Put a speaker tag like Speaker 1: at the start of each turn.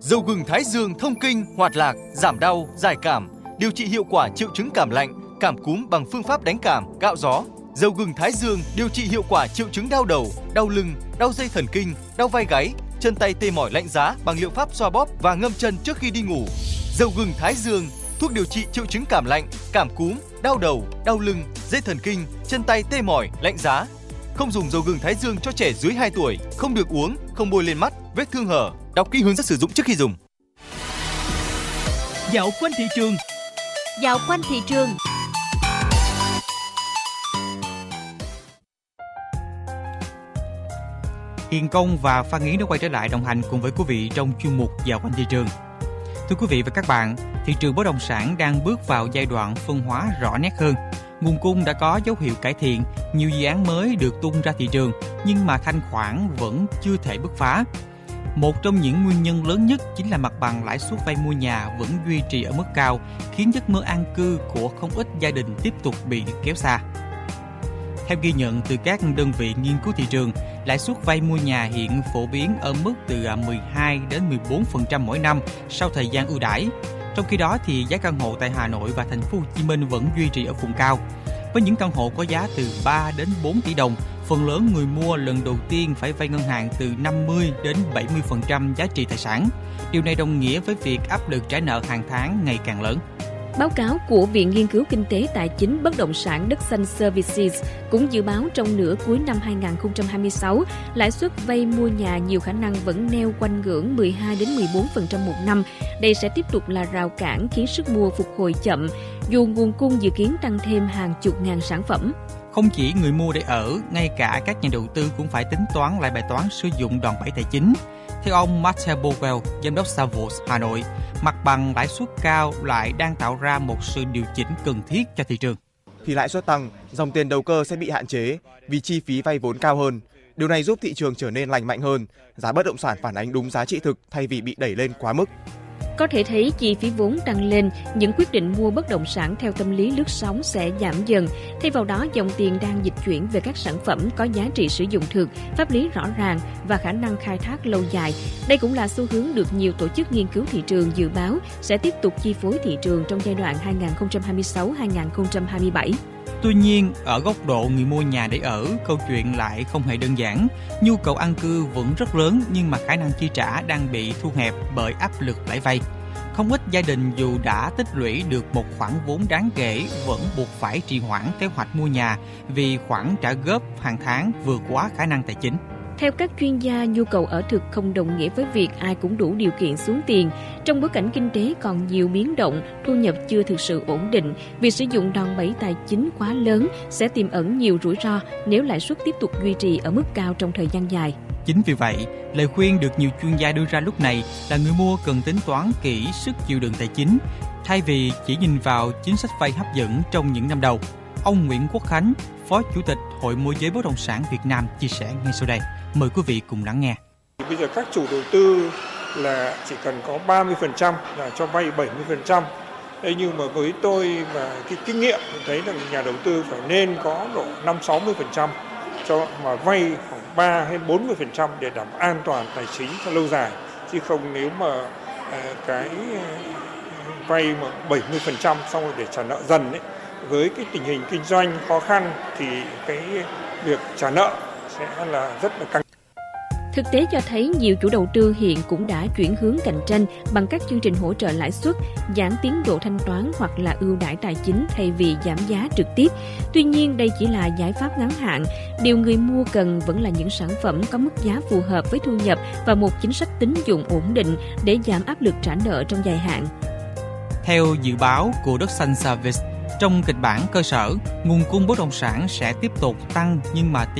Speaker 1: Dầu gừng Thái Dương thông kinh, hoạt lạc, giảm đau, giải cảm, điều trị hiệu quả triệu chứng cảm lạnh, cảm cúm bằng phương pháp đánh cảm, cạo gió. Dầu gừng Thái Dương điều trị hiệu quả triệu chứng đau đầu, đau lưng, đau dây thần kinh, đau vai gáy, chân tay tê mỏi lạnh giá bằng liệu pháp xoa bóp và ngâm chân trước khi đi ngủ. Dầu gừng Thái Dương, thuốc điều trị triệu chứng cảm lạnh, cảm cúm, đau đầu, đau lưng, dây thần kinh, chân tay tê mỏi, lạnh giá. Không dùng dầu gừng Thái Dương cho trẻ dưới 2 tuổi, không được uống, không bôi lên mắt, vết thương hở. Đọc kỹ hướng dẫn sử dụng trước khi dùng.
Speaker 2: Dạo quanh thị trường.
Speaker 3: Dạo quanh thị trường.
Speaker 2: Hiền Công và Phan Yến đã quay trở lại đồng hành cùng với quý vị trong chuyên mục Dạo quanh thị trường. Thưa quý vị và các bạn, thị trường bất động sản đang bước vào giai đoạn phân hóa rõ nét hơn. Nguồn cung đã có dấu hiệu cải thiện, nhiều dự án mới được tung ra thị trường, nhưng mà thanh khoản vẫn chưa thể bứt phá. Một trong những nguyên nhân lớn nhất chính là mặt bằng lãi suất vay mua nhà vẫn duy trì ở mức cao, khiến giấc mơ an cư của không ít gia đình tiếp tục bị kéo xa. Theo ghi nhận từ các đơn vị nghiên cứu thị trường, lãi suất vay mua nhà hiện phổ biến ở mức từ 12 đến 14% mỗi năm sau thời gian ưu đãi. Trong khi đó thì giá căn hộ tại Hà Nội và Thành phố Hồ Chí Minh vẫn duy trì ở vùng cao. Với những căn hộ có giá từ 3 đến 4 tỷ đồng, phần lớn người mua lần đầu tiên phải vay ngân hàng từ 50 đến 70% giá trị tài sản. Điều này đồng nghĩa với việc áp lực trả nợ hàng tháng ngày càng lớn.
Speaker 3: Báo cáo của Viện Nghiên cứu Kinh tế Tài chính Bất động sản Đất Xanh Services cũng dự báo trong nửa cuối năm 2026, lãi suất vay mua nhà nhiều khả năng vẫn neo quanh ngưỡng 12 đến 14% một năm. Đây sẽ tiếp tục là rào cản khiến sức mua phục hồi chậm, dù nguồn cung dự kiến tăng thêm hàng chục ngàn sản phẩm.
Speaker 2: Không chỉ người mua để ở, ngay cả các nhà đầu tư cũng phải tính toán lại bài toán sử dụng đòn bẩy tài chính. Theo ông Matthew Bowell, giám đốc Savills Hà Nội, mặt bằng lãi suất cao lại đang tạo ra một sự điều chỉnh cần thiết cho thị trường.
Speaker 4: Khi lãi suất tăng, dòng tiền đầu cơ sẽ bị hạn chế vì chi phí vay vốn cao hơn. Điều này giúp thị trường trở nên lành mạnh hơn, giá bất động sản phản ánh đúng giá trị thực thay vì bị đẩy lên quá mức.
Speaker 3: Có thể thấy chi phí vốn tăng lên, những quyết định mua bất động sản theo tâm lý lướt sóng sẽ giảm dần. Thay vào đó, dòng tiền đang dịch chuyển về các sản phẩm có giá trị sử dụng thực, pháp lý rõ ràng và khả năng khai thác lâu dài. Đây cũng là xu hướng được nhiều tổ chức nghiên cứu thị trường dự báo sẽ tiếp tục chi phối thị trường trong giai đoạn 2026-2027.
Speaker 2: Tuy nhiên, ở góc độ người mua nhà để ở, câu chuyện lại không hề đơn giản. Nhu cầu an cư vẫn rất lớn nhưng mà khả năng chi trả đang bị thu hẹp bởi áp lực lãi vay. Không ít gia đình dù đã tích lũy được một khoản vốn đáng kể vẫn buộc phải trì hoãn kế hoạch mua nhà vì khoản trả góp hàng tháng vượt quá khả năng tài chính.
Speaker 3: Theo các chuyên gia, nhu cầu ở thực không đồng nghĩa với việc ai cũng đủ điều kiện xuống tiền. Trong bối cảnh kinh tế còn nhiều biến động, thu nhập chưa thực sự ổn định, việc sử dụng đòn bẩy tài chính quá lớn sẽ tiềm ẩn nhiều rủi ro nếu lãi suất tiếp tục duy trì ở mức cao trong thời gian dài.
Speaker 2: Chính vì vậy, lời khuyên được nhiều chuyên gia đưa ra lúc này là người mua cần tính toán kỹ sức chịu đựng tài chính, thay vì chỉ nhìn vào chính sách vay hấp dẫn trong những năm đầu. Ông Nguyễn Quốc Khánh, Phó Chủ tịch Hội Môi giới Bất động sản Việt Nam chia sẻ ngay sau đây. Mời quý vị cùng lắng nghe.
Speaker 5: Bây giờ các chủ đầu tư là chỉ cần có 30% là cho vay 70%. Thế nhưng mà với tôi và cái kinh nghiệm thấy là nhà đầu tư phải nên có độ 5-60% cho mà vay khoảng 3 hay 40% để đảm bảo an toàn tài chính cho lâu dài. Chứ không nếu mà cái vay mà 70% xong rồi để trả nợ dần ấy, với cái tình hình kinh doanh khó khăn thì cái việc trả nợ sẽ là rất là căng.
Speaker 3: Thực tế cho thấy nhiều chủ đầu tư hiện cũng đã chuyển hướng cạnh tranh bằng các chương trình hỗ trợ lãi suất, giảm tiến độ thanh toán hoặc là ưu đãi tài chính thay vì giảm giá trực tiếp. Tuy nhiên, đây chỉ là giải pháp ngắn hạn. Điều người mua cần vẫn là những sản phẩm có mức giá phù hợp với thu nhập và một chính sách tín dụng ổn định để giảm áp lực trả nợ trong dài hạn.
Speaker 2: Theo dự báo của Đất Xanh Service, trong kịch bản cơ sở, nguồn cung bất động sản sẽ tiếp tục tăng nhưng mà tỷ